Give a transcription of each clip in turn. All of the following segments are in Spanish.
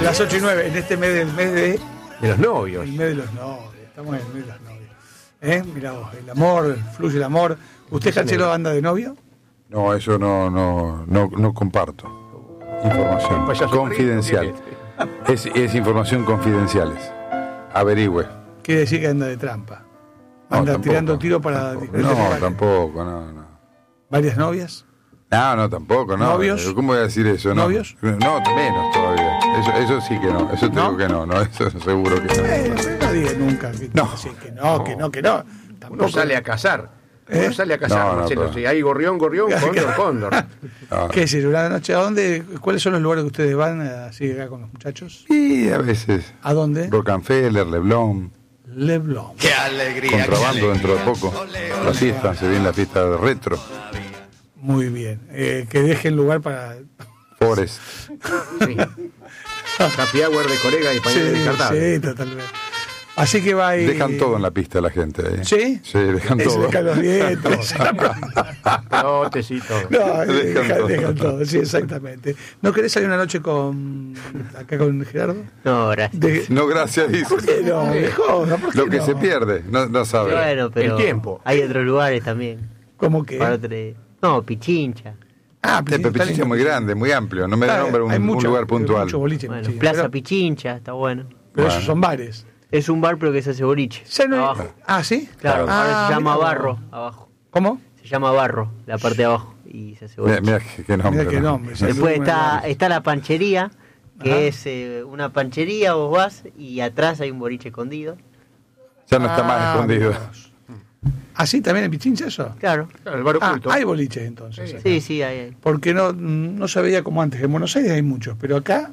Las 8:09, en este mes de los novios. El mes de los novios. Estamos en el mes de los novios. Mirá vos, el amor, fluye el amor. ¿Usted, Canchero, anda de novio? No, eso no comparto. Información confidencial. Es información confidenciales. Averigüe. Quiere decir que anda de trampa. Anda tirando tiro para... No, tampoco, no. ¿Varias novias? No, tampoco, no. ¿Novios? ¿Cómo voy a decir eso? ¿Novios? No, menos todavía. Eso sí que no. Eso te digo que no. Eso seguro que no. No diga nunca que no. Tampoco. Uno sale a cazar. Marcelo. Pero... Si hay gorrión, cóndor. ¿Qué es una noche? ¿A dónde? ¿Cuáles son los lugares que ustedes van así acá con los muchachos? Sí, a veces. ¿A dónde? Rockefeller, Leblon. ¡Qué alegría! Contrabando dentro de poco. La fiesta, se viene la fiesta de retro. Muy bien. Que dejen lugar para... Forest. Sí. Happy hour de colega y pañales descartables. Sí, totalmente. Así que va y... Dejan todo en la pista la gente. ¿Sí? Sí, dejan todo. Dejan los dientes. Prótesito. No, dejan todo. Sí, exactamente. ¿No querés salir una noche acá con Gerardo? No, gracias. No, gracias, dice. ¿Por qué no? ¿Por qué Lo que no? se pierde, no sabe. Bueno, pero el tiempo. Hay otros lugares también. ¿Cómo que? No, Pichincha. Pichincha es muy grande, muy amplio. No me da nombre un lugar puntual. Bueno, Plaza Pichincha, está bueno. Pero esos son bares. Es un bar, pero que se hace boliche. Abajo. Ah, ¿sí? Claro, ahora se llama Barro, abajo. ¿Cómo? Se llama Barro, la parte de abajo, y se hace boliche. Mira qué nombre. Mirá qué nombre. Después está la panchería, que es una panchería, vos vas, y atrás hay un boliche escondido. Ya no está más escondido. ¿Ah, sí? ¿También en Pichincha eso? Claro. El bar oculto. Hay boliches entonces. Sí, hay. Porque no se veía como antes. En Buenos Aires hay muchos, pero acá...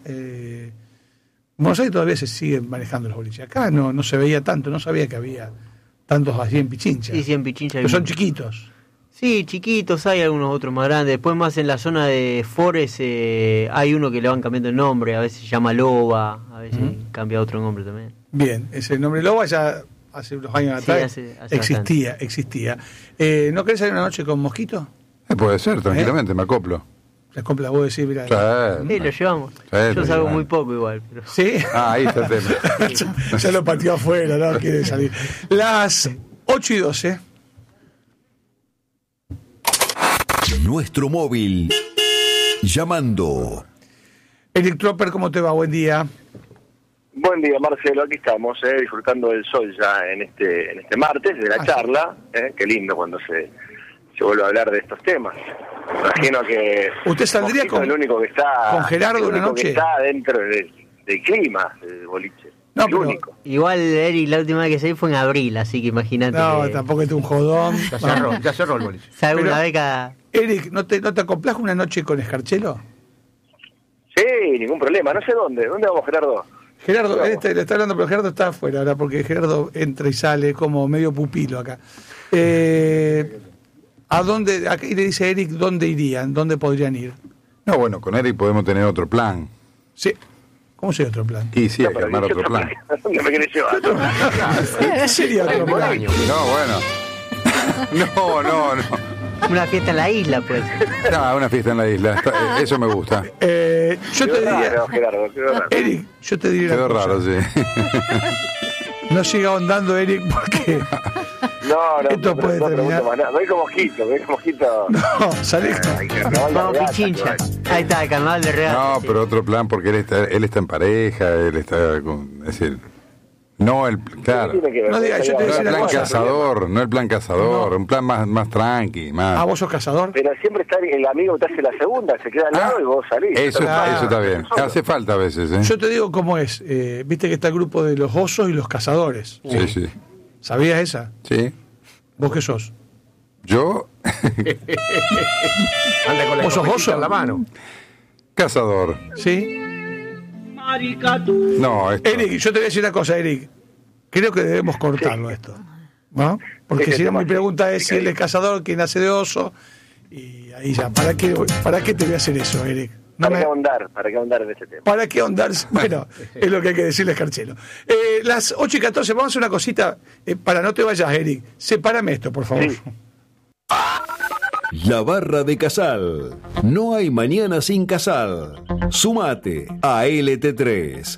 En Buenos Aires todavía se siguen manejando los boliches. Acá no se veía tanto, no sabía que había tantos así en Pichincha. Sí, en Pichincha hay. Pero son chiquitos. Sí, chiquitos, hay algunos otros más grandes. Después más en la zona de Forest hay uno que le van cambiando el nombre, a veces se llama Loba, a veces cambia otro nombre también. Bien, ese nombre Loba ya hace unos años atrás existía. ¿No querés salir una noche con Mosquito? Puede ser, tranquilamente, me acoplo. La compra, vos decís, mira. Sí, lo llevamos. Yo salgo muy poco igual. Pero... ¿Sí? Ahí está el tema. ya lo pateó afuera, no quiere salir. Las 8:12. Nuestro móvil. Llamando. Eric Tropper, ¿cómo te va? Buen día. Buen día, Marcelo. Aquí estamos, disfrutando del sol ya en este martes de la charla. Qué lindo cuando se vuelve a hablar de estos temas. Imagino que usted saldría con el único que está con Gerardo una noche. Que está dentro del clima del boliche. No, el único. Igual, Eric, la última vez que salí fue en abril, así que imagínate. No, tampoco es un jodón. Ya cerró el boliche. Salgo una vez cada... Eric, ¿no te acomplás una noche con Escarchelo? Sí, ningún problema. No sé dónde. ¿Dónde vamos, Gerardo? Gerardo, le está hablando, pero Gerardo está afuera ahora, porque Gerardo entra y sale como medio pupilo acá. ¿A dónde? Aquí le dice Eric dónde irían, dónde podrían ir. No, bueno, con Eric podemos tener otro plan. Sí. ¿Cómo sería otro plan? Y sí, hay que armar otro plan. ¿Dónde me querés llevar? ¿Qué sería otro plan? No, bueno. No. Una fiesta en la isla, pues. No, una fiesta en la isla. Eso me gusta. Yo te diría... Raro, Gerardo, quedó raro. Eric, yo te diría... Quedó raro, sí. No siga ahondando, Eric, porque... No, esto puede terminar. Ve como mosquito. No, salí. Vamos, Pichincha. Ahí está, el carnaval de Real. No, pero otro plan, porque él está en pareja, él está con... Es decir, no el... Claro. No diga, yo te No decía el una plan cosa. cazador, no el plan cazador, No. un plan más tranqui, más... Ah, ¿vos sos cazador? Pero siempre está el amigo que te hace la segunda, se queda al lado y vos salís. Eso está bien. Hace falta a veces, ¿eh? Yo te digo cómo es. Viste que está el grupo de los osos y los cazadores. Sí. ¿Sabías esa? Sí. ¿Vos qué sos? Yo... Anda con la ¿Vos sos escopetita oso? en la mano. Cazador. ¿Sí? No, esto... Eric, yo te voy a decir una cosa, Eric. Creo que debemos cortarlo esto. ¿No? Porque si no, mi pregunta es si él es cazador, quién hace de oso. Y ahí ya, ¿para qué te voy a hacer eso, Eric? ¿Para qué ahondar en ese tema? ¿Para qué ahondar? Bueno, es lo que hay que decirle a Escarchelo. Las 8:14, vamos a hacer una cosita para no te vayas, Eric. Sepárame esto, por favor. Sí. La Barra de Casal. No hay mañana sin Casal. Sumate a LT3,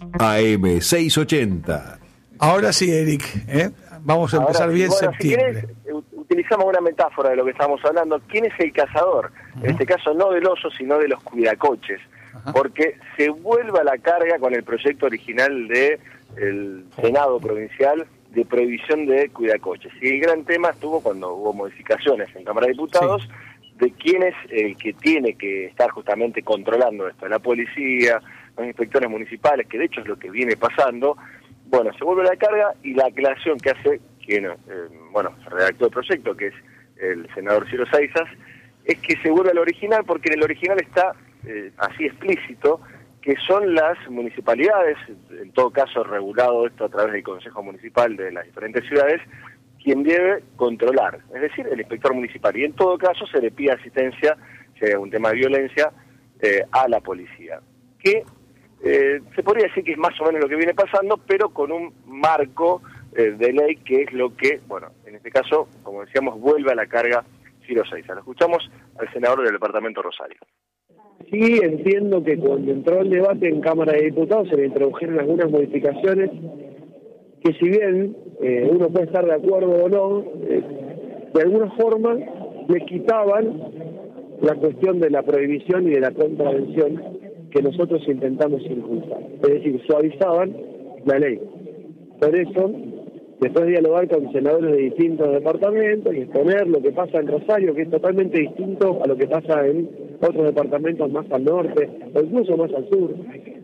AM680. Ahora sí, Eric, vamos a empezar bien septiembre. Si querés, utilizamos una metáfora de lo que estamos hablando. ¿Quién es el cazador? En este caso no del oso, sino de los cuidacoches. Porque se vuelve a la carga con el proyecto original del Senado provincial de prohibición de cuidacoches. Y el gran tema estuvo cuando hubo modificaciones en Cámara de Diputados, de quién es el que tiene que estar justamente controlando esto. La policía, los inspectores municipales, que de hecho es lo que viene pasando. Bueno, se vuelve a la carga y la aclaración que hace quien redactó el proyecto, que es el senador Ciro Seisas, es que se vuelve al original porque en el original está así explícito que son las municipalidades, en todo caso regulado esto a través del Consejo Municipal de las diferentes ciudades, quien debe controlar, es decir, el inspector municipal. Y en todo caso se le pide asistencia, si hay algún tema de violencia, a la policía. Que se podría decir que es más o menos lo que viene pasando, pero con un marco de ley que es lo que, en este caso, como decíamos, vuelve a la carga Ciro Seisas. Lo escuchamos al senador del departamento Rosario. Sí, entiendo que cuando entró el debate en Cámara de Diputados se le introdujeron algunas modificaciones que, si bien uno puede estar de acuerdo o no, de alguna forma le quitaban la cuestión de la prohibición y de la contravención que nosotros intentamos impulsar. Es decir, suavizaban la ley. Por eso, después de dialogar con senadores de distintos departamentos y exponer lo que pasa en Rosario, que es totalmente distinto a lo que pasa en otros departamentos más al norte o incluso más al sur,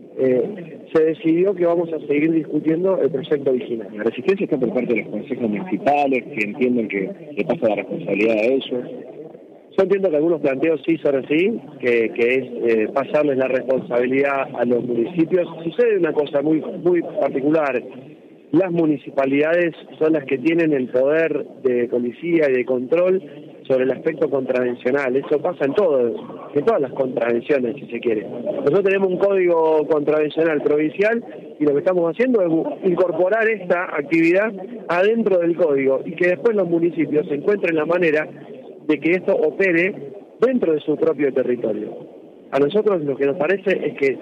se decidió que vamos a seguir discutiendo el proyecto original. La resistencia está por parte de los consejos municipales, que entienden que le pasa la responsabilidad a ellos. Yo entiendo que algunos planteos sí son así, que es pasarles la responsabilidad a los municipios. Sucede una cosa muy particular. Las municipalidades son las que tienen el poder de policía y de control sobre el aspecto contravencional. Eso pasa en todas las contravenciones, si se quiere. Nosotros tenemos un código contravencional provincial y lo que estamos haciendo es incorporar esta actividad adentro del código y que después los municipios encuentren la manera de que esto opere dentro de su propio territorio. A nosotros lo que nos parece es que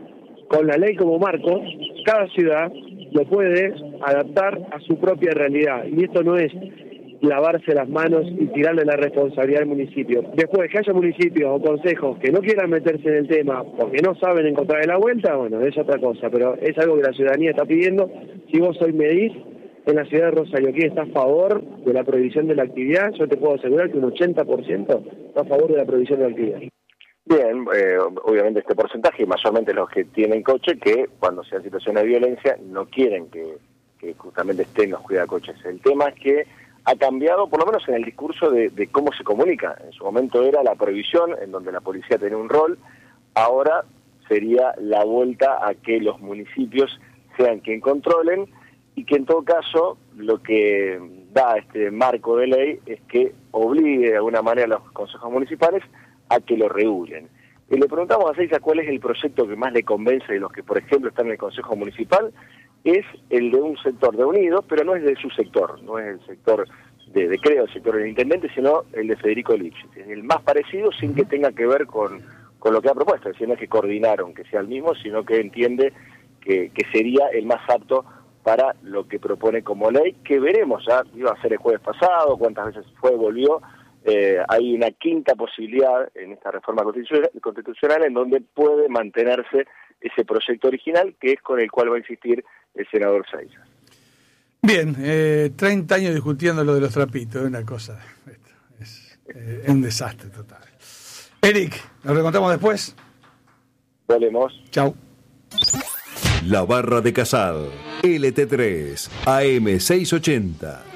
con la ley como marco, cada ciudad lo puede adaptar a su propia realidad. Y esto no es lavarse las manos y tirarle la responsabilidad al municipio. Después, que haya municipios o consejos que no quieran meterse en el tema porque no saben encontrarle la vuelta, es otra cosa, pero es algo que la ciudadanía está pidiendo. Si vos hoy medís en la ciudad de Rosario, ¿quién está a favor de la prohibición de la actividad? Yo te puedo asegurar que un 80% está a favor de la prohibición de la actividad. Bien, obviamente este porcentaje, mayormente los que tienen coche, que cuando sean situaciones de violencia no quieren que justamente estén los cuidacoches. El tema es que ha cambiado, por lo menos en el discurso de cómo se comunica. En su momento era la prohibición, en donde la policía tenía un rol, ahora sería la vuelta a que los municipios sean quien controlen y que en todo caso lo que da este marco de ley es que obligue de alguna manera a los consejos municipales a que lo regulen. Y le preguntamos a Seisas cuál es el proyecto que más le convence de los que, por ejemplo, están en el Consejo Municipal. Es el de un sector de Unidos, pero no es de su sector, no es el sector de Creo, el sector del intendente, sino el de Federico Lipschitz. Es el más parecido sin que tenga que ver con lo que ha propuesto, es decir, no es que coordinaron que sea el mismo, sino que entiende que sería el más apto para lo que propone como ley, que veremos, ya iba a ser el jueves pasado, cuántas veces fue, volvió. Hay una quinta posibilidad en esta reforma constitucional en donde puede mantenerse ese proyecto original, que es con el cual va a insistir el senador Seisas. Bien, 30 años discutiendo lo de los trapitos, es una cosa, es un desastre total. Eric, ¿nos recontamos después? Volvemos. Chau. La Barra de Casal, LT3, AM680.